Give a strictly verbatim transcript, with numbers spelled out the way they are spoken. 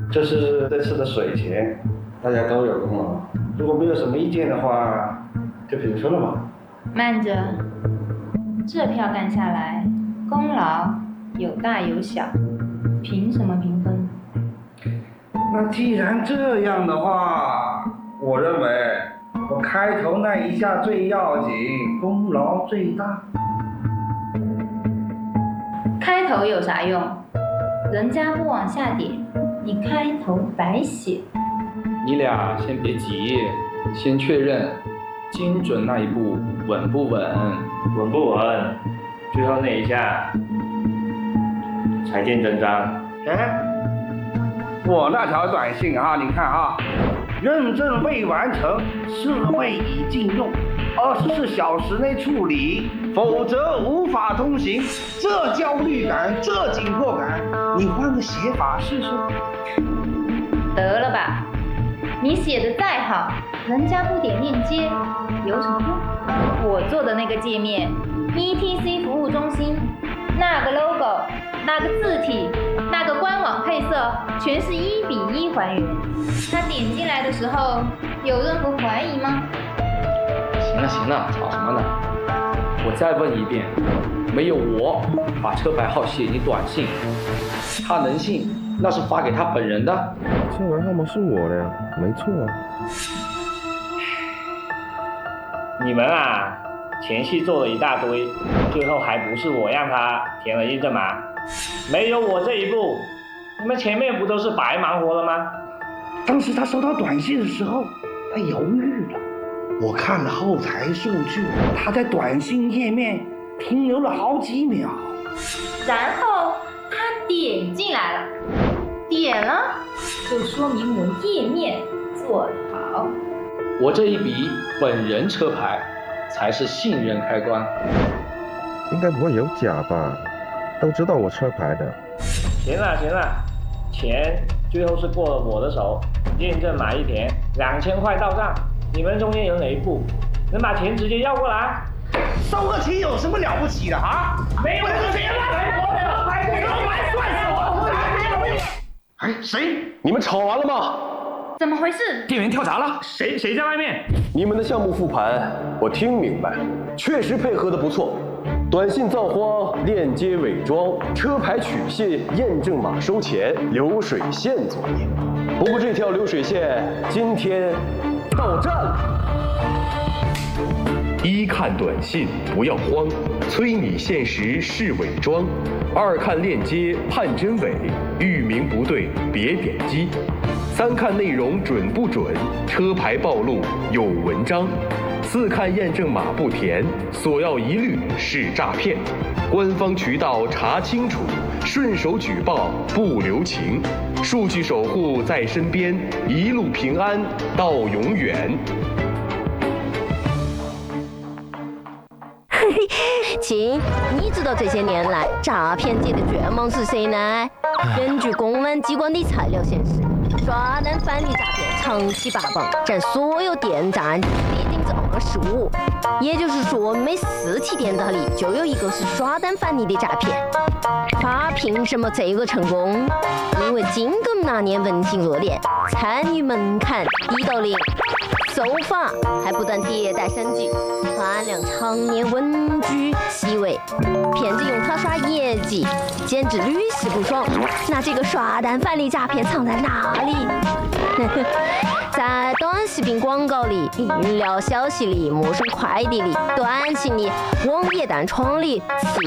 这是这次的水钱，大家都有功劳。如果没有什么意见的话，就平分了嘛。 慢着，这票干下来，功劳有大有小，凭什么平分？ 那既然这样的话，我认为我开头那一下最要紧，功劳最大。 开头有啥用？人家不往下点，你开头白写。 你俩先别急，先确认精准那一步稳不稳？ 稳不稳？最后那一下才见真章。 哎，我那条短信啊，你看啊，认证未完成，设备已禁用，二十四小时内处理，否则无法通行。这焦虑感，这紧迫感，你换个写法试试。 得了吧，你写的再好，人家不点链接，有什么用？我做的那个界面 ，E T C 服务中心，那个 logo， 那个字体，那个官网配色，全是一比一还原。他点进来的时候，有任何怀疑吗？ 行了行了，吵什么呢？我再问一遍，没有我把车牌号写进短信，他能信那是发给他本人的？ 车牌号码是我的呀，没错啊。 你们啊，前戏做了一大堆，最后还不是我让他填了验证码？没有我这一步，你们前面不都是白忙活了吗？ 当时他收到短信的时候，他犹豫了。我看了后台数据，他在短信页面停留了好几秒， 然后他点进来了，点了就说明我页面做得好。 我这一笔本人车牌才是信任开关。 应该不会有假吧？都知道我车牌的。 行了行了，钱最后是过了我的手，验证码一填，两千块到账。你们中间有哪一步能把钱直接要过来？ 收个钱有什么了不起的啊？ 没有这钱来我的牌，你老板算死我！ 哎，谁？你们吵完了吗？ 怎么回事？ 店员跳闸了。 谁谁在外面？ 你们的项目复盘，我听明白，确实配合的不错。短信造花、链接伪装、车牌取信、验证码收钱、流水线作业。不过这条流水线今天到站了。 一看短信不要慌，催你限时是伪装；二看链接判真伪，域名不对别点击；三看内容准不准，车牌暴露有文章；四看验证码不填，索要一律是诈骗。官方渠道查清楚，顺手举报不留情。数据守护在身边，一路平安到永远。 亲，你知道这些年来诈骗界的卷王是谁呢？根据公安机关的材料显示，刷单返利诈骗长期霸榜，占所有电诈案的百分之二十五。也就是说，每四起电诈里就有一个是刷单返利的诈骗。他凭什么这个成功？因为金梗那年文情热点，参与门槛低到零。手法还不断迭代升级，传量常年稳居其位，骗子用它刷业绩，简直屡试不爽。那这个刷单返利诈骗藏在哪里？在短视频广告里、饮料消息里、陌生快递里、短信里、网页弹窗里，四